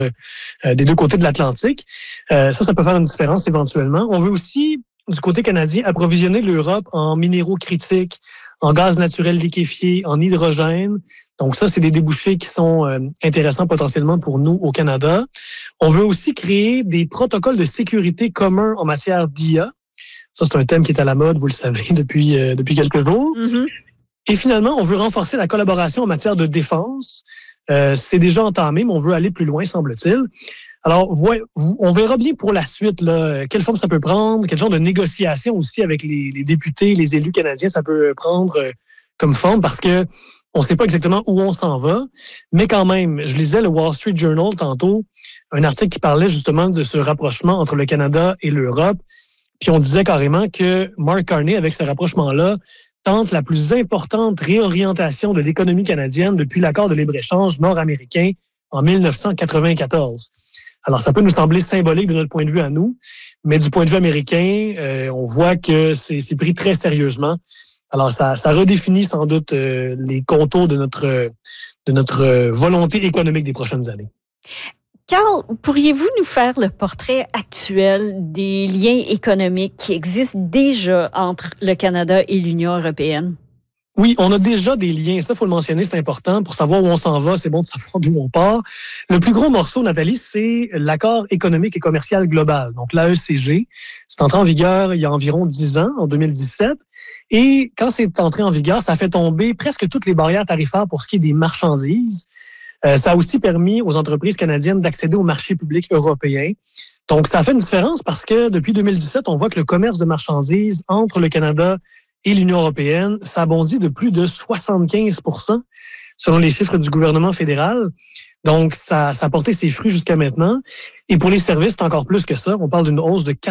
des deux côtés de l'Atlantique. Ça peut faire une différence éventuellement. On veut aussi, du côté canadien, approvisionner l'Europe en minéraux critiques, en gaz naturel liquéfié, en hydrogène. Donc ça, c'est des débouchés qui sont intéressants potentiellement pour nous au Canada. On veut aussi créer des protocoles de sécurité communs en matière d'IA. Ça, c'est un thème qui est à la mode, vous le savez, depuis quelques jours. Mm-hmm. Et finalement, on veut renforcer la collaboration en matière de défense. C'est déjà entamé, mais on veut aller plus loin, semble-t-il. Alors, on verra bien pour la suite là, quelle forme ça peut prendre, quel genre de négociation aussi avec les députés, les élus canadiens, ça peut prendre comme forme, parce que on ne sait pas exactement où on s'en va. Mais quand même, je lisais le Wall Street Journal tantôt, un article qui parlait justement de ce rapprochement entre le Canada et l'Europe. Puis on disait carrément que Mark Carney, avec ce rapprochement-là, tente la plus importante réorientation de l'économie canadienne depuis l'accord de libre-échange nord-américain en 1994. Alors, ça peut nous sembler symbolique de notre point de vue à nous, mais du point de vue américain, on voit que c'est pris très sérieusement. Alors, ça redéfinit sans doute les contours de notre volonté économique des prochaines années. Carl, pourriez-vous nous faire le portrait actuel des liens économiques qui existent déjà entre le Canada et l'Union européenne? Oui, on a déjà des liens. Ça, il faut le mentionner, c'est important. Pour savoir où on s'en va, c'est bon de savoir d'où on part. Le plus gros morceau, Nathalie, c'est l'accord économique et commercial global, donc l'AECG. C'est entré en vigueur il y a environ 10 ans, en 2017. Et quand c'est entré en vigueur, ça a fait tomber presque toutes les barrières tarifaires pour ce qui est des marchandises. Ça a aussi permis aux entreprises canadiennes d'accéder au marché public européen. Donc, ça a fait une différence parce que depuis 2017, on voit que le commerce de marchandises entre le Canada et l'Union européenne, ça a bondi de plus de 75% selon les chiffres du gouvernement fédéral. Donc, ça a porté ses fruits jusqu'à maintenant. Et pour les services, c'est encore plus que ça. On parle d'une hausse de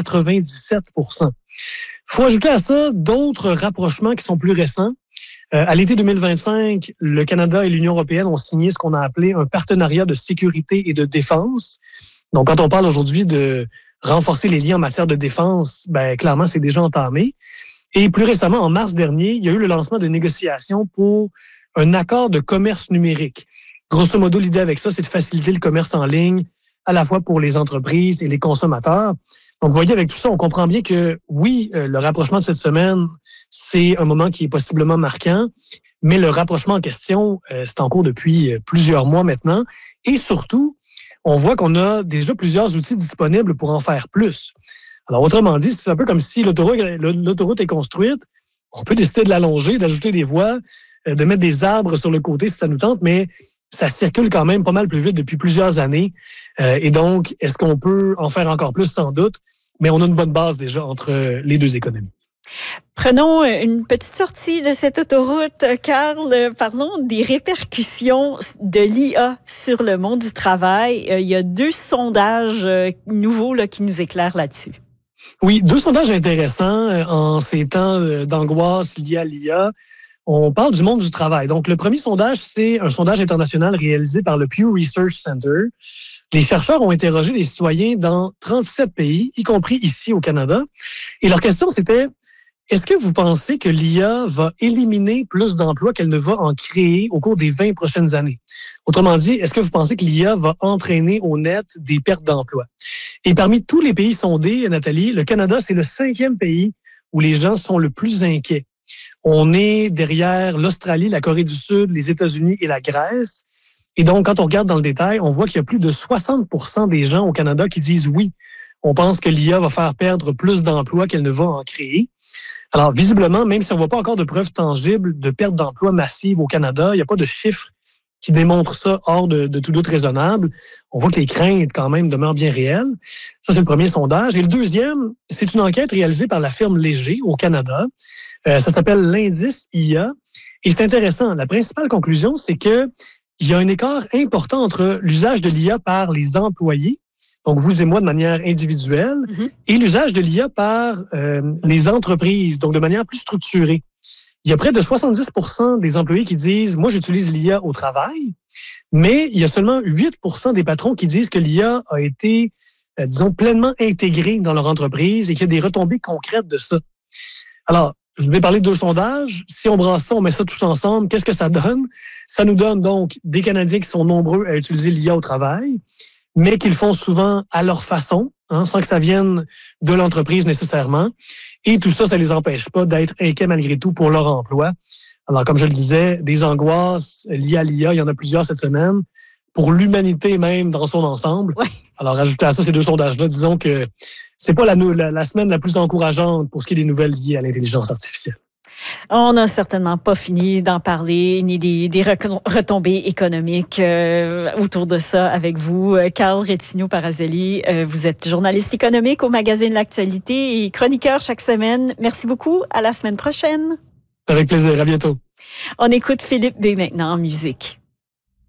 97%. Il faut ajouter à ça d'autres rapprochements qui sont plus récents. À l'été 2025, le Canada et l'Union européenne ont signé ce qu'on a appelé un partenariat de sécurité et de défense. Donc, quand on parle aujourd'hui de renforcer les liens en matière de défense, ben clairement, c'est déjà entamé. Et plus récemment, en mars dernier, il y a eu le lancement de négociations pour un accord de commerce numérique. Grosso modo, l'idée avec ça, c'est de faciliter le commerce en ligne, à la fois pour les entreprises et les consommateurs. Donc, vous voyez, avec tout ça, on comprend bien que, oui, le rapprochement de cette semaine, c'est un moment qui est possiblement marquant, mais le rapprochement en question, c'est en cours depuis plusieurs mois maintenant. Et surtout, on voit qu'on a déjà plusieurs outils disponibles pour en faire plus. Alors, autrement dit, c'est un peu comme si l'autoroute est construite. On peut décider de l'allonger, d'ajouter des voies, de mettre des arbres sur le côté si ça nous tente, mais ça circule quand même pas mal plus vite depuis plusieurs années. Et donc, est-ce qu'on peut en faire encore plus? Sans doute. Mais on a une bonne base déjà entre les deux économies. Prenons une petite sortie de cette autoroute, Carl. Parlons des répercussions de l'IA sur le monde du travail. Il y a 2 sondages nouveaux là, qui nous éclairent là-dessus. Oui, 2 sondages intéressants en ces temps d'angoisse liés à l'IA. On parle du monde du travail. Donc, le premier sondage, c'est un sondage international réalisé par le Pew Research Center. Les chercheurs ont interrogé les citoyens dans 37 pays, y compris ici au Canada. Et leur question, c'était: est-ce que vous pensez que l'IA va éliminer plus d'emplois qu'elle ne va en créer au cours des 20 prochaines années? Autrement dit, est-ce que vous pensez que l'IA va entraîner au net des pertes d'emplois? Et parmi tous les pays sondés, Nathalie, le Canada, c'est le 5e pays où les gens sont le plus inquiets. On est derrière l'Australie, la Corée du Sud, les États-Unis et la Grèce. Et donc, quand on regarde dans le détail, on voit qu'il y a plus de 60% des gens au Canada qui disent oui. On pense que l'IA va faire perdre plus d'emplois qu'elle ne va en créer. Alors, visiblement, même si on ne voit pas encore de preuves tangibles de perte d'emplois massive au Canada, il n'y a pas de chiffres qui démontrent ça hors de tout doute raisonnable. On voit que les craintes, quand même, demeurent bien réelles. Ça, c'est le premier sondage. Et le deuxième, c'est une enquête réalisée par la firme Léger au Canada. Ça s'appelle l'indice IA. Et c'est intéressant. La principale conclusion, c'est que il y a un écart important entre l'usage de l'IA par les employés, donc vous et moi de manière individuelle, et l'usage de l'IA par les entreprises, donc de manière plus structurée. Il y a près de 70% des employés qui disent « moi, j'utilise l'IA au travail », mais il y a seulement 8% des patrons qui disent que l'IA a été, disons, pleinement intégrée dans leur entreprise et qu'il y a des retombées concrètes de ça. Alors, je vais parler de 2 sondages. Si on brasse ça, on met ça tous ensemble, qu'est-ce que ça donne? Ça nous donne donc des Canadiens qui sont nombreux à utiliser l'IA au travail mais qu'ils font souvent à leur façon, sans que ça vienne de l'entreprise nécessairement. Et tout ça, ça les empêche pas d'être inquiets malgré tout pour leur emploi. Alors, comme je le disais, des angoisses liées à l'IA, il y en a plusieurs cette semaine, pour l'humanité même dans son ensemble. Ouais. Alors, ajouter à ça ces deux sondages-là, disons que c'est pas la semaine la plus encourageante pour ce qui est des nouvelles liées à l'intelligence artificielle. On n'a certainement pas fini d'en parler, ni des retombées économiques autour de ça avec vous. Carl Retigno-Parazelli, vous êtes journaliste économique au magazine L'Actualité et chroniqueur chaque semaine. Merci beaucoup. À la semaine prochaine. Avec plaisir. À bientôt. On écoute Philippe B maintenant en musique.